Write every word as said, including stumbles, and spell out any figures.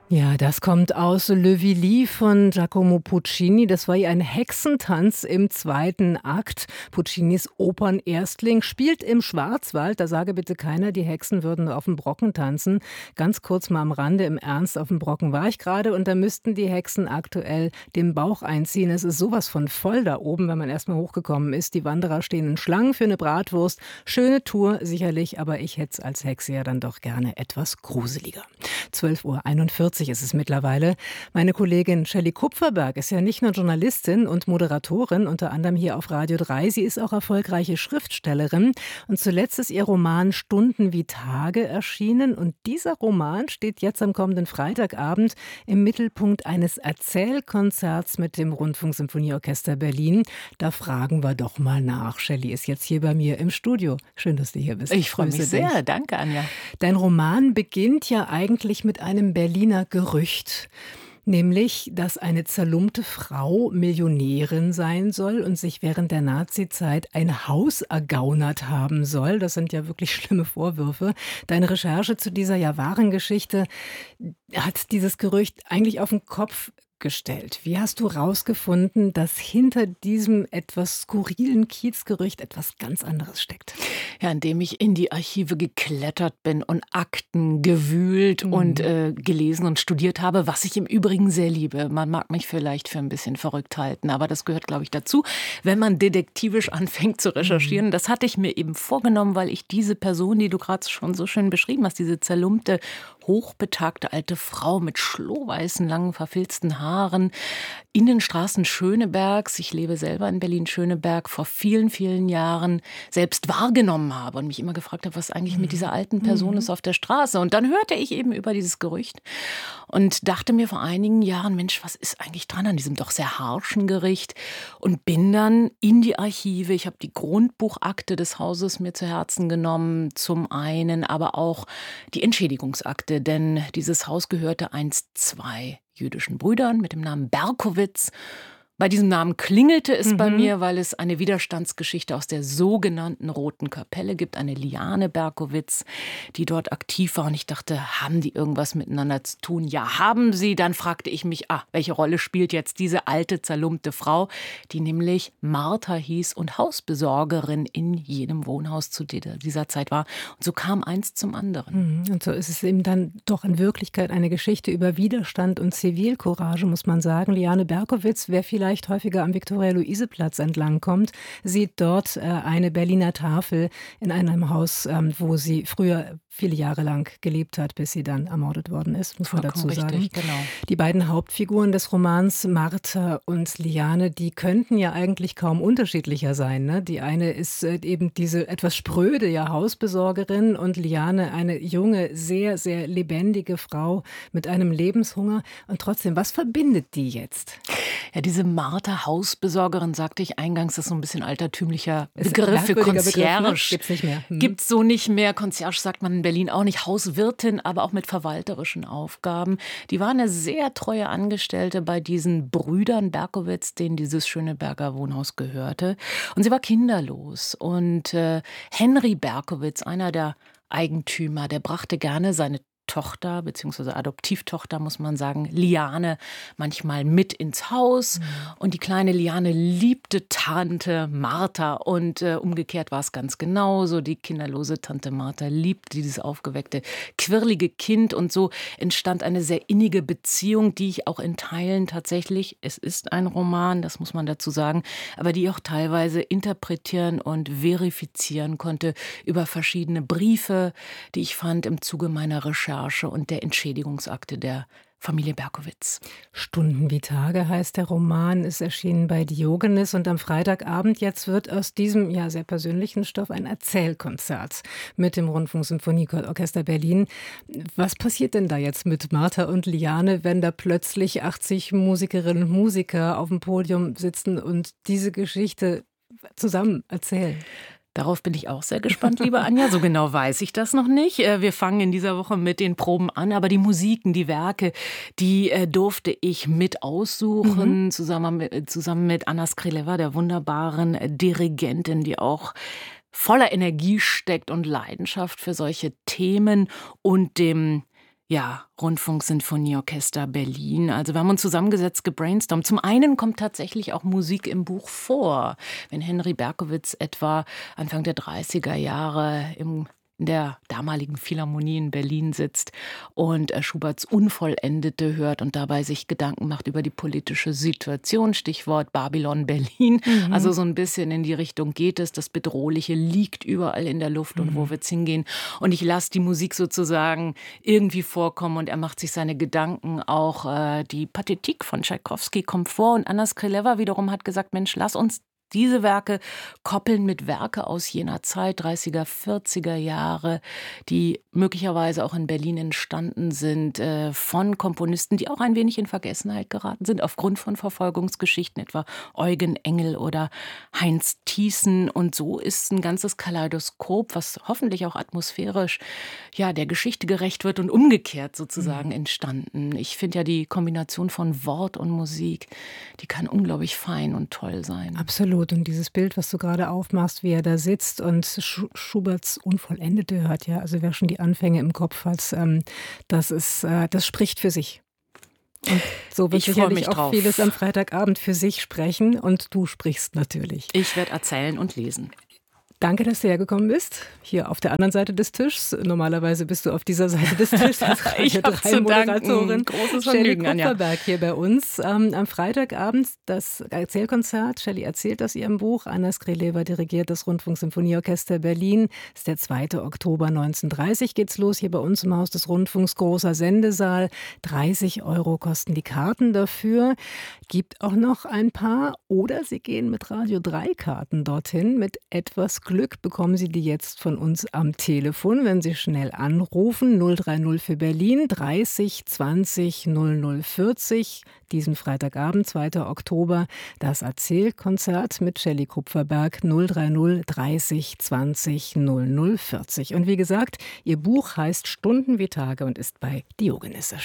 Ja, das kommt aus Le Villi von Giacomo Puccini. Das war ja ein Hexentanz im zweiten Akt. Puccinis Opernerstling spielt im Schwarzwald. Da sage bitte keiner, die Hexen würden auf dem Brocken tanzen. Ganz kurz mal am Rande, im Ernst, auf dem Brocken war ich gerade und da müssten die Hexen aktuell den Bauch einziehen. Es ist sowas von voll da oben, wenn man erstmal hochgekommen ist. Die Wanderer stehen in Schlangen für eine Bratwurst. Schöne Tour sicherlich, aber ich hätte es als Hexe ja dann doch gerne etwas gruseliger. zwölf Uhr einundvierzig ist es mittlerweile. Meine Kollegin Shelley Kupferberg ist ja nicht nur Journalistin und Moderatorin, unter anderem hier auf Radio drei. Sie ist auch erfolgreiche Schriftstellerin. Und zuletzt ist ihr Roman Stunden wie Tage erschienen. Und dieser Roman steht jetzt am kommenden Freitagabend im Mittelpunkt eines Erzählkonzerts mit dem Rundfunksymphonieorchester Berlin. Da fragen wir doch mal nach. Shelley ist jetzt hier bei mir im Studio. Schön, dass du hier bist. Ich freue mich sehr. Dich. Danke, Anja. Dein Roman beginnt ja eigentlich mit einem Berliner Gerücht, nämlich, dass eine zerlumpte Frau Millionärin sein soll und sich während der Nazizeit ein Haus ergaunert haben soll. Das sind ja wirklich schlimme Vorwürfe. Deine Recherche zu dieser ja wahren Geschichte hat dieses Gerücht eigentlich auf den Kopf gestellt. Wie hast du herausgefunden, dass hinter diesem etwas skurrilen Kiezgerücht etwas ganz anderes steckt? Ja, indem ich in die Archive geklettert bin und Akten gewühlt mhm. und äh, gelesen und studiert habe, was ich im Übrigen sehr liebe. Man mag mich vielleicht für ein bisschen verrückt halten, aber das gehört, glaube ich, dazu, wenn man detektivisch anfängt zu recherchieren. Mhm. Das hatte ich mir eben vorgenommen, weil ich diese Person, die du gerade schon so schön beschrieben hast, diese zerlumpte, hochbetagte alte Frau mit schlohweißen, langen, verfilzten Haaren in den Straßen Schönebergs, ich lebe selber in Berlin-Schöneberg, vor vielen, vielen Jahren selbst wahrgenommen habe und mich immer gefragt habe, was eigentlich mit dieser alten Person mhm. ist auf der Straße. Und dann hörte ich eben über dieses Gerücht und dachte mir vor einigen Jahren, Mensch, was ist eigentlich dran an diesem doch sehr harschen Gericht? Und bin dann in die Archive, ich habe die Grundbuchakte des Hauses mir zu Herzen genommen, zum einen, aber auch die Entschädigungsakte, denn dieses Haus gehörte einst zwei jüdischen Brüdern mit dem Namen Berkowitz. Bei diesem Namen klingelte es mhm. bei mir, weil es eine Widerstandsgeschichte aus der sogenannten Roten Kapelle gibt. Eine Liane Berkowitz, die dort aktiv war. Und ich dachte, haben die irgendwas miteinander zu tun? Ja, haben sie. Dann fragte ich mich, ah, welche Rolle spielt jetzt diese alte, zerlumpte Frau, die nämlich Martha hieß und Hausbesorgerin in jenem Wohnhaus zu dieser Zeit war. Und so kam eins zum anderen. Mhm. Und so ist es eben dann doch in Wirklichkeit eine Geschichte über Widerstand und Zivilcourage, muss man sagen. Liane Berkowitz, wer vielleicht vielleicht häufiger am Viktoria-Luise-Platz entlang kommt, sieht dort äh, eine Berliner Tafel in einem Haus, ähm, wo sie früher viele Jahre lang gelebt hat, bis sie dann ermordet worden ist, muss man dazu sagen. Richtig, genau. Die beiden Hauptfiguren des Romans, Martha und Liane, die könnten ja eigentlich kaum unterschiedlicher sein. Ne? Die eine ist äh, eben diese etwas spröde ja, Hausbesorgerin und Liane eine junge, sehr, sehr lebendige Frau mit einem Lebenshunger. Und trotzdem, was verbindet die jetzt? Ja, diese Martha, Hausbesorgerin, sagte ich eingangs, ist so ein bisschen altertümlicher Begriff für Concierge. Gibt's nicht mehr. Hm. Gibt's so nicht mehr. Concierge sagt man in Berlin auch nicht. Hauswirtin, aber auch mit verwalterischen Aufgaben. Die war eine sehr treue Angestellte bei diesen Brüdern Berkowitz, denen dieses Schöneberger Wohnhaus gehörte. Und sie war kinderlos. Und äh, Henry Berkowitz, einer der Eigentümer, der brachte gerne seine Tochter, beziehungsweise Adoptivtochter, muss man sagen, Liane, manchmal mit ins Haus. Mhm. Und die kleine Liane liebte Tante Martha. Und äh, umgekehrt war es ganz genauso. Die kinderlose Tante Martha liebte dieses aufgeweckte, quirlige Kind. Und so entstand eine sehr innige Beziehung, die ich auch in Teilen tatsächlich, es ist ein Roman, das muss man dazu sagen, aber die ich auch teilweise interpretieren und verifizieren konnte über verschiedene Briefe, die ich fand im Zuge meiner Recherche und der Entschädigungsakte der Familie Berkowitz. Stunden wie Tage heißt der Roman, ist erschienen bei Diogenes und am Freitagabend jetzt wird aus diesem ja sehr persönlichen Stoff ein Erzählkonzert mit dem Rundfunksymphonieorchester Berlin. Was passiert denn da jetzt mit Martha und Liane, wenn da plötzlich achtzig Musikerinnen und Musiker auf dem Podium sitzen und diese Geschichte zusammen erzählen? Darauf bin ich auch sehr gespannt, liebe Anja. So genau weiß ich das noch nicht. Wir fangen in dieser Woche mit den Proben an, aber die Musiken, die Werke, die durfte ich mit aussuchen, mhm. zusammen, mit, zusammen mit Anna Skryleva, der wunderbaren Dirigentin, die auch voller Energie steckt und Leidenschaft für solche Themen und dem Ja, Rundfunksinfonieorchester Berlin. Also wir haben uns zusammengesetzt, gebrainstormt. Zum einen kommt tatsächlich auch Musik im Buch vor. Wenn Henry Berkowitz etwa Anfang der dreißiger Jahre im in der damaligen Philharmonie in Berlin sitzt und äh, Schuberts Unvollendete hört und dabei sich Gedanken macht über die politische Situation, Stichwort Babylon Berlin. Mhm. Also so ein bisschen in die Richtung geht es, das Bedrohliche liegt überall in der Luft und mhm. wo wird's hingehen? Und ich lasse die Musik sozusagen irgendwie vorkommen und er macht sich seine Gedanken. Auch äh, die Pathetik von Tschaikowski kommt vor und Anna Skryleva wiederum hat gesagt, Mensch, lass uns diese Werke koppeln mit Werke aus jener Zeit, dreißiger, vierziger Jahre, die möglicherweise auch in Berlin entstanden sind, äh, von Komponisten, die auch ein wenig in Vergessenheit geraten sind, aufgrund von Verfolgungsgeschichten, etwa Eugen Engel oder Heinz Thiessen. Und so ist ein ganzes Kaleidoskop, was hoffentlich auch atmosphärisch ja, der Geschichte gerecht wird und umgekehrt sozusagen mhm. entstanden. Ich finde ja die Kombination von Wort und Musik, die kann unglaublich fein und toll sein. Absolut. Und dieses Bild, was du gerade aufmachst, wie er da sitzt und Schuberts Unvollendete hört, ja, also wer schon die Anfänge im Kopf hat, ähm, das ist, äh, das spricht für sich. Und so wird ich sicherlich auch drauf. vieles am Freitagabend für sich sprechen und du sprichst natürlich. Ich werde erzählen und lesen. Danke, dass du hergekommen bist. Hier auf der anderen Seite des Tischs. Normalerweise bist du auf dieser Seite des Tischs als Radio drei Moderatorin. Großes Vergnügen, Shelley Kupferberg hier bei uns. Ähm, am Freitagabend das Erzählkonzert. Shelley erzählt aus ihrem Buch. Anna Skryleva dirigiert das Rundfunksinfonieorchester Berlin. Das ist der zweite Oktober neunzehnhundertdreißig geht's los. Hier bei uns im Haus des Rundfunks, großer Sendesaal. dreißig Euro kosten die Karten dafür. Gibt auch noch ein paar. Oder Sie gehen mit Radio drei Karten dorthin. Mit etwas Glück bekommen Sie die jetzt von uns am Telefon, wenn Sie schnell anrufen. null drei null für Berlin, dreißig zwanzig null null vierzig. Diesen Freitagabend, zweiter Oktober, das Erzählkonzert mit Shelley Kupferberg, null drei null dreißig zwanzig null null vierzig. Und wie gesagt, Ihr Buch heißt Stunden wie Tage und ist bei Diogenes erschienen.